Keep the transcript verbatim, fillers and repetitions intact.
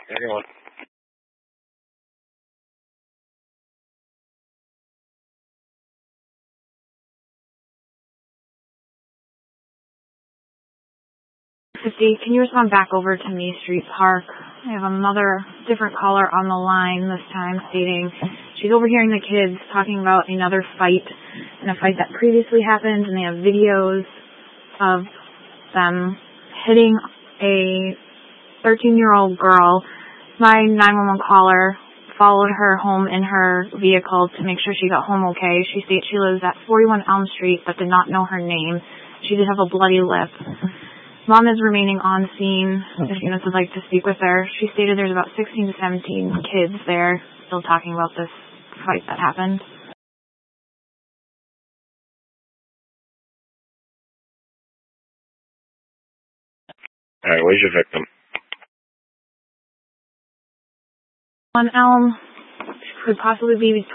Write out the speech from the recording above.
You're going. fifty, can you respond back over to May Street Park? I have another different caller on the line this time stating she's overhearing the kids talking about another fight and a fight that previously happened, and they have videos of them hitting a thirteen-year-old girl. My nine one one caller followed her home in her vehicle to make sure she got home okay. She states she lives at forty-one Elm Street but did not know her name. She did have a bloody lip. Mom is remaining on scene if units would like to speak with her. She stated there's about sixteen to seventeen kids there still talking about this fight that happened. All right, where's your victim? On Elm, could possibly be